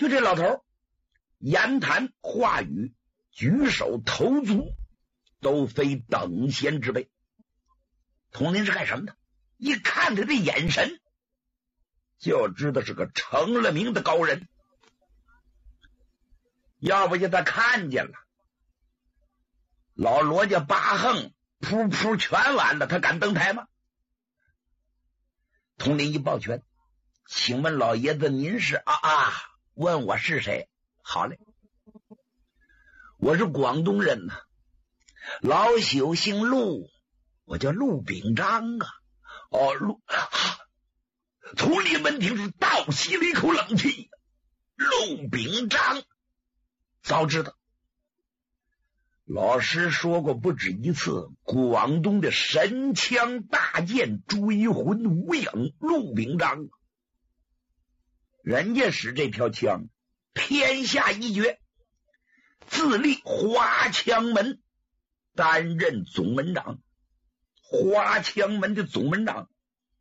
就这老头言谈话语举手投足都非等闲之辈。统领是干什么的？一看他的眼神就知道是个成了名的高人，要不就他看见了老罗家八横噗噗全完了，他敢登台吗？统领一抱拳，请问老爷子您是问我是谁？好嘞，我是广东人呐，老朽姓陆，我叫陆秉章啊。统领闻听是倒吸了一口冷气，陆秉章，早知道老师说过不止一次，广东的神枪大剑追魂无影陆秉章，人家使这条枪天下一绝，自立花枪门，担任总门长。花枪门的总门长，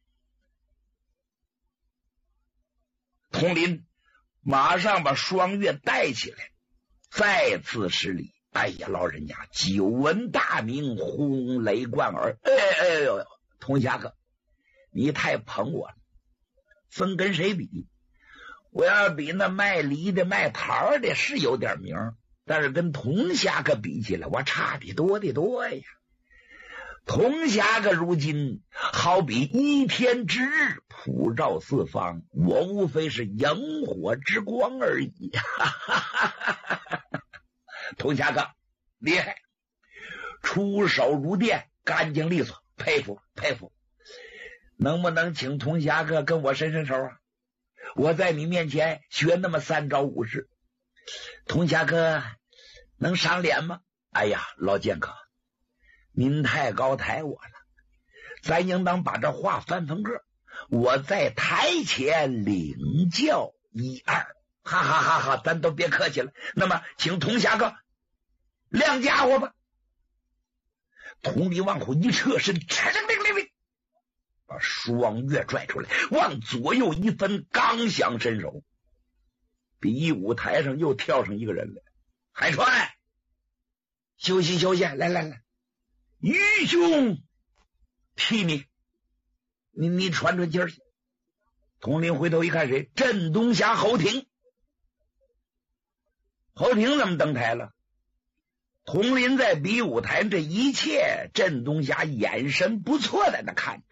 统领马上把双月带起来，再次施礼。哎呀，老人家久闻大名，轰雷贯耳。童侠客，你太捧我了，分跟谁比？我要比那卖梨的卖桃的是有点名，但是跟童侠客比起来，我差的多的多呀。童侠客如今好比一天之日普照四方，我无非是萤火之光而已。童侠客厉害，出手如电，干净利索，佩服佩服。能不能请童侠客跟我伸伸手啊？我在你面前学那么3招5式，童侠客能赏脸吗？哎呀，老剑客，您太高抬我了，咱应当把这话翻个，我在台前领教1、2。哈哈哈哈，咱都别客气了。那么请童侠客亮家伙吧。统领往后一侧身，把双月拽出来，往左右一分，刚想伸手，比武台上又跳上一个人来。海川，休息休息，来，于兄替你喘喘气儿去。统领回头一看，谁？镇东侠侯廷。侯廷怎么登台了？统领在比武台这一切，镇东侠眼神不错在那看着。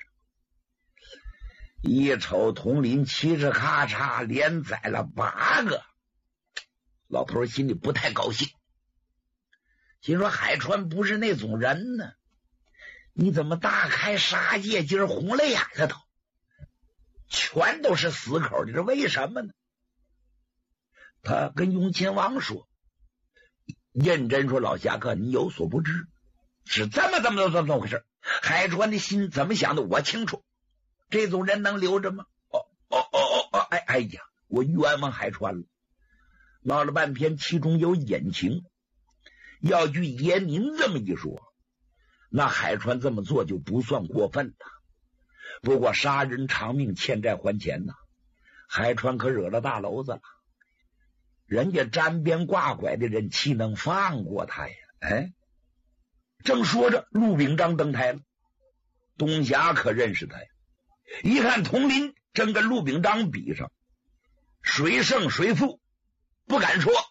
一瞅统领嘁哧咔嚓连宰了8个，老头心里不太高兴，心说海川不是那种人呢，你怎么大开杀戒，今儿红了眼了都，全都是死口的，这为什么呢？他跟雍亲王说，认真说，老侠客你有所不知，是这么回事。海川的心怎么想的我清楚，这种人能留着吗？哎呀，我冤枉海川了。闹了半天其中有隐情，要据爷您这么一说，那海川这么做就不算过分了。不过杀人偿命，欠债还钱呐，海川可惹了大娄子了，人家沾边挂拐的人岂能放过他呀？正说着，陆秉章登台了。东侠可认识他呀，一看统领正跟陆秉章比上，谁胜谁负不敢说，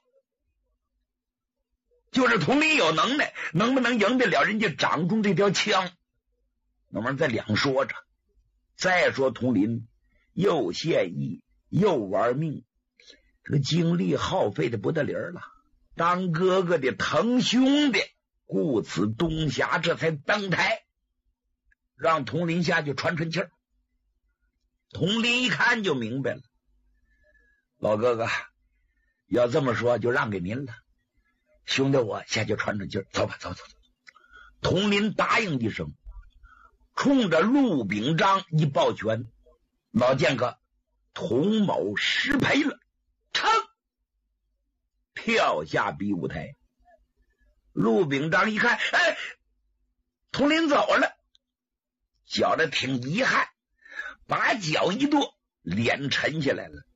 就是统领有能耐，能不能赢得了人家掌中这条枪，那么在两说着。再说统领又献艺又玩命，这个精力耗费的不得理了，当哥哥的疼兄弟，故此东侠这才登台，让统领下去喘喘气儿。统领一看就明白了，老哥哥要这么说就让给您了，兄弟我下去喘喘气儿，走吧，走。统领答应一声，冲着陆秉章一抱拳，老剑客童某失陪了，噌跳下比武台。陆秉章一看，统领走了，觉得挺遗憾，把脚一跺，脸沉下来了。